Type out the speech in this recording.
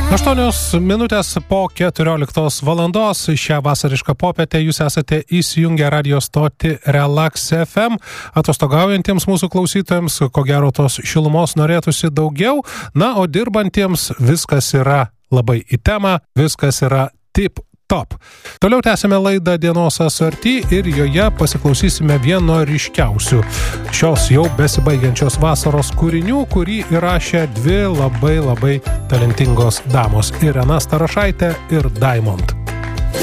8 minutės po 14 valandos šią vasarišką popietę jūs esate įsijungę radio stotį Relax FM. Atostogaujantiems mūsų klausytojams, ko gero tos šilumos norėtųsi daugiau, na, o dirbantiems viskas yra labai į temą, viskas yra tip top. Toliau tęsime laidą Dienos asorti ir joje pasiklausysime vieno ryškiausių šios jau besibaigiančios vasaros kūrinių, kurį įrašė dvi labai talentingos damos – Irena Starošaitė ir Diamond.